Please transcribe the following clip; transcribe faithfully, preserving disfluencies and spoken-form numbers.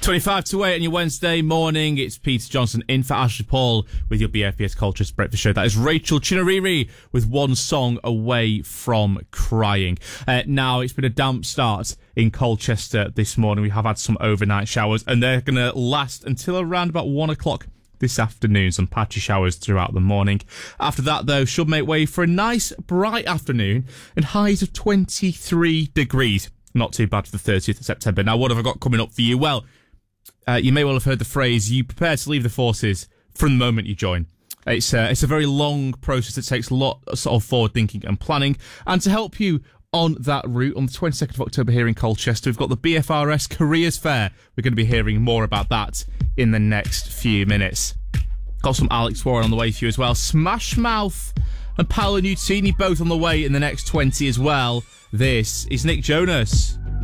twenty-five to eight on your Wednesday morning. It's Peter Johnson in for Ashley Paul with your B F B S Cultures Breakfast Show. That is Rachel Chinariri with One Song Away From Crying. Uh, now, it's been a damp start in Colchester this morning. We have had some overnight showers, and they're going to last until around about one o'clock this afternoon. Some patchy showers throughout the morning. After that, though, should make way for a nice, bright afternoon and highs of twenty-three degrees. Not too bad for the thirtieth of September. Now, what have I got coming up for you? Well, uh, you may well have heard the phrase, you prepare to leave the forces from the moment you join. It's, uh, it's a very long process that takes a lot of, sort of forward thinking and planning. And to help you on that route, on the twenty-second of October here in Colchester, we've got the B F R S Careers Fair. We're going to be hearing more about that in the next few minutes. Got some Alex Warren on the way for you as well. Smash Mouth and Paolo Nutini both on the way in the next twenty as well. This is Nick Jonas.